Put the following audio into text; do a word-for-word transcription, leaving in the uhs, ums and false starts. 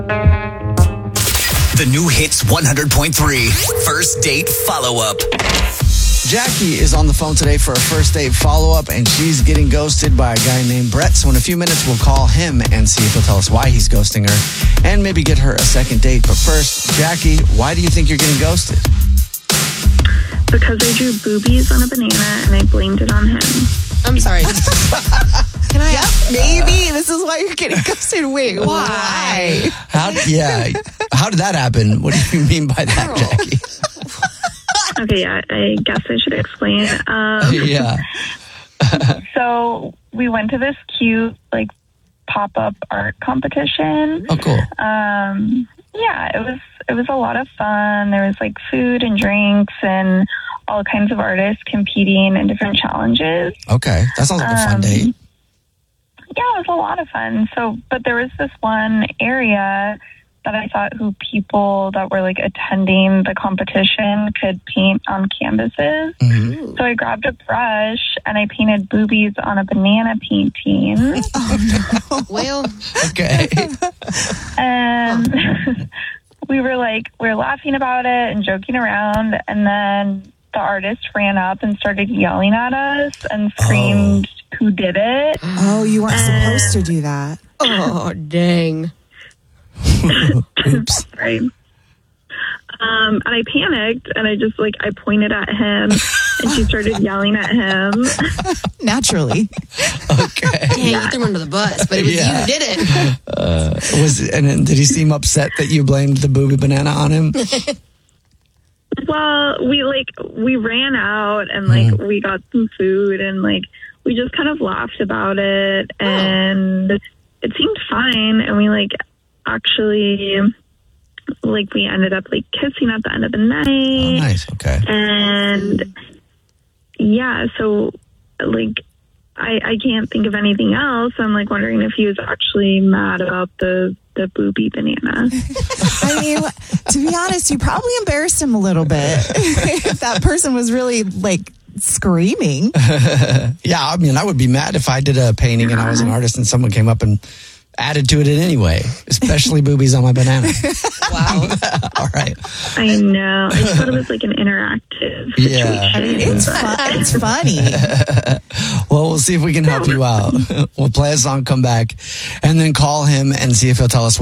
The new Hits one hundred point three First Date Follow-Up. Jackie is on the phone today for a first date follow-up, and she's getting ghosted by a guy named Brett. So in a few minutes, we'll call him and see if he'll tell us why he's ghosting her and maybe get her a second date. But first, Jackie, why do you think you're getting ghosted? Because I drew boobies on a banana and I blamed it on him. I'm sorry. Can I? Yep, maybe this is why you're getting ghosted. Wait, why? How? Yeah. How did that happen? What do you mean by that, Jackie? Okay, yeah, I guess I should explain. Um, Yeah. so we went to this cute, like, pop-up art competition. Oh, cool. Um, yeah, it was it was a lot of fun. There was like food and drinks and all kinds of artists competing in different challenges. Okay, that sounds like a fun Um, date. Yeah, it was a lot of fun. So, but there was this one area that I thought who people that were like attending the competition could paint on canvases. Mm-hmm. So I grabbed a brush and I painted boobies on a banana painting. Well, Okay. And we were like, we were laughing about it and joking around. And then the artist ran up and started yelling at us and screamed, who did it? Oh, you weren't supposed to do that. oh, dang. Oops. Right. Um, and I panicked and I just like, I pointed at him and she started yelling at him. Naturally. Okay. Dang, you threw him under the bus, but it was Yeah. you who did it. Uh, was and then did he seem upset that you blamed the booby banana on him? Well, we like, we ran out and like, we got some food and like, we just kind of laughed about it and it seemed fine. And we like, actually, like we ended up like kissing at the end of the night. Oh, nice. Okay. And yeah, so like I I can't think of anything else. I'm like wondering if he was actually mad about the the booby banana. I mean, to be honest, you probably embarrassed him a little bit. If that person was really like screaming. Yeah, I mean, I would be mad if I did a painting and I was an artist and someone came up and added to it in any way, especially boobies on my banana. Wow. All right. I know. I thought it was like an interactive Yeah. situation. It's fun. It's funny. Well, we'll see if we can help you out. We'll play a song, come back, and then call him and see if he'll tell us